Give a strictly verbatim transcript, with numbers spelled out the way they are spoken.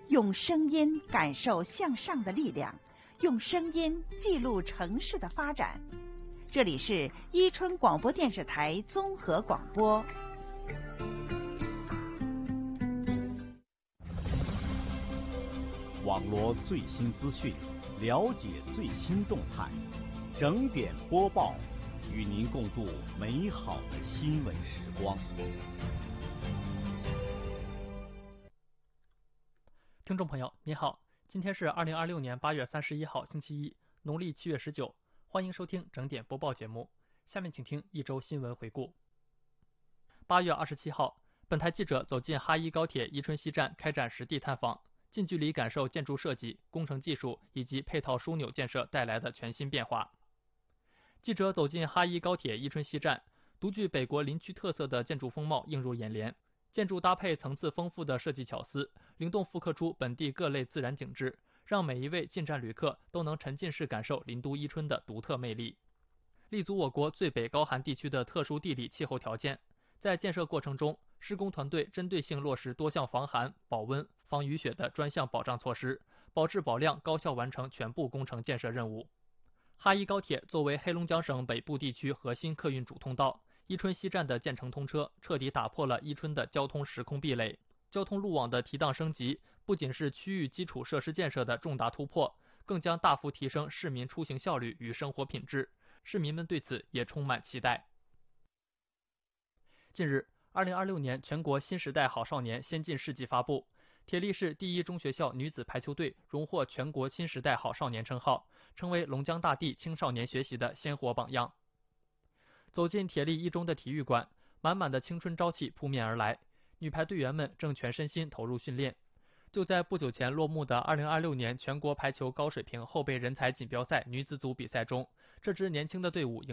用声音感受向上的力量，用声音记录城市的发展。这里是伊春广播电视台综合广播。 网罗最新资讯，了解最新动态，整点播报，与您共度美好的新闻时光。 听众朋友，你好，今天是二零二六年八月三十一号，星期一，农历七月十九，欢迎收听整点播报节目。下面请听一周新闻回顾。八月二十七号，本台记者走进哈一高铁伊春西站开展实地探访，近距离感受建筑设计、工程技术以及配套枢纽建设带来的全新变化。记者走进哈一高铁伊春西站，独具北国林区特色的建筑风貌映入眼帘。建筑搭配层次丰富的设计巧思，灵动复刻出本地各类自然景致，让每一位进站旅客都能沉浸式感受林都伊春的独特魅力。立足我国最北高寒地区的特殊地理气候条件，在建设过程中，施工团队针对性落实多项防寒、保温、防雨雪的专项保障措施，保质保量，高效完成全部工程建设任务。哈一高铁作为黑龙江省北部地区核心客运主通道，伊春西站的建成通车，彻底打破了伊春的交通时空壁垒。交通路网的提档升级，不仅是区域基础设施建设的重大突破，更将大幅提升市民出行效率与生活品质。市民们对此也充满期待。近日，二零二六年全国新时代好少年先进事迹发布，铁力市第一中学校女子排球队荣获全国新时代好少年称号，成为龙江大地青少年学习的鲜活榜样。走进铁力一中的体育馆，满满的青春朝气扑面而来，女排队员们正全身心投入训练。就在不久前落幕的二零二六年全国排球高水平后备人才锦标赛女子组比赛中，这支年轻的队伍